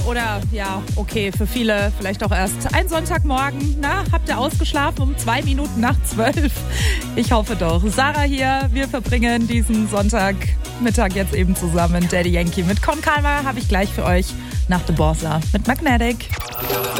Oder ja, okay, für viele vielleicht auch erst ein Sonntagmorgen. Na, habt ihr ausgeschlafen um 2 Minuten nach 12? Ich hoffe doch. Sarah hier, wir verbringen diesen Sonntagmittag jetzt eben zusammen. Daddy Yankee mit Con Calma habe ich gleich für euch nach The Bossa mit Magnetic.